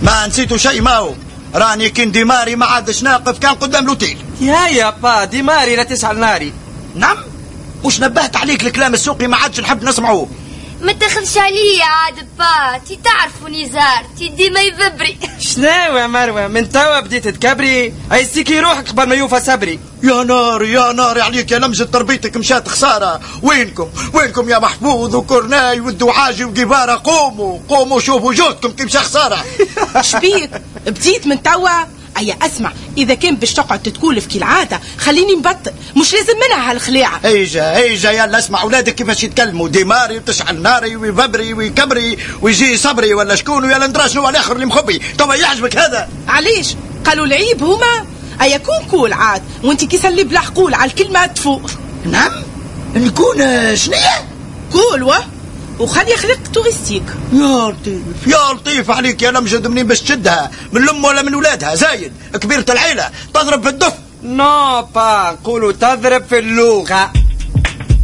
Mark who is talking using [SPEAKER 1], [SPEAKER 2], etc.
[SPEAKER 1] ما نسيتوا شيء ما هو. راني كن ديماري ما عادش ناقف كان قدام لوتيل.
[SPEAKER 2] يا با ديماري لا تسعل ناري.
[SPEAKER 1] نعم وش نبهت عليك الكلام السوقي ما عادش نحب نسمعه.
[SPEAKER 3] ما تاخذش عليا عاد با، تي تعرفوني زارتي ديما يذبري.
[SPEAKER 2] شناو يا مروه من توا بديت تكبري؟ ايسيكي روحك قبل ما يوفى صبري.
[SPEAKER 1] يا ناري يا ناري عليك يا لمجة تربيتك مشات خسارة. وينكم يا محفوظ وكورناي والدعاجي وقبارة؟ قوموا شوفوا وجودكم كي مشى خسارة.
[SPEAKER 4] شبيك بديت من توا؟ أي أسمع، إذا كان باش تقعد تتكولف كي العادة خليني نبطل، مش لازم منها هالخليعة.
[SPEAKER 1] هيجا يلا اسمع أولادك كيفاش يتكلموا. ديماري وتشعل ناري ويببري ويكبري ويجي صبري ولا شكون ويا ندرا شنو الآخر اللي مخبي. توا يعجبك هذا؟
[SPEAKER 4] علاش قالوا العيب هما أي كون عاد وانت كي سلي بلا حقول على الكلمة تفوق.
[SPEAKER 1] نعم نكون شنية
[SPEAKER 4] قول وخلي خلق توريستيك.
[SPEAKER 1] يا لطيف عليك يا لمجد. منين باش تشدها؟ من الام ولا من ولادها؟ زايد كبيرة العيلة تضرب في الدف.
[SPEAKER 2] نو با نقولوا تضرب في اللغة.